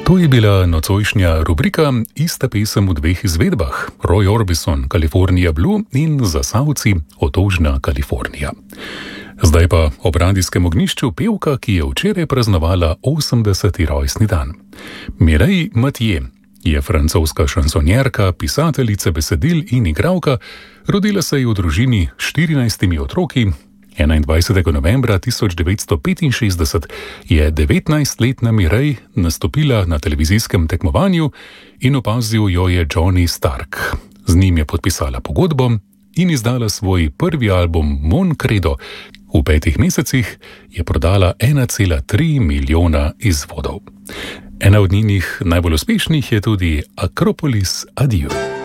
To je bila nocojšnja rubrika Ista pesem v dveh izvedbah. Roy Orbison, California Blue in Zasavci, Otožna Kalifornija. Zdaj pa ob radijskem ognjišču pevka, ki je včeraj praznovala 80. rojstni dan. Mireille Mathieu je francoska šansonjerka, pisateljica besedil in igralka. Rodila se je v družini s 14 otroki. 21. novembra 1965 je 19-letna Mireille nastopila na televizijskem tekmovanju in opazil jo je Johnny Stark. Z njim je podpisala pogodbo in izdala svoj prvi album Mon Credo. V 5 mesecih je prodala 1,3 milijona izvodov. Ena od njenih najbolj uspešnih je tudi Akropolis Adieu.